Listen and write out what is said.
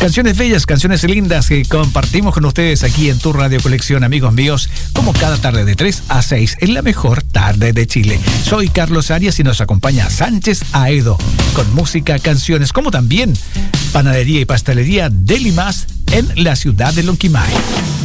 Canciones bellas, canciones lindas que compartimos con ustedes aquí en tu Radio Colección, amigos míos, como cada tarde de 3 a 6 en la mejor tarde de Chile. Soy Carlos Arias y nos acompaña Sánchez Aedo con música, canciones, como también panadería y pastelería Deli Más en la ciudad de Lonquimay.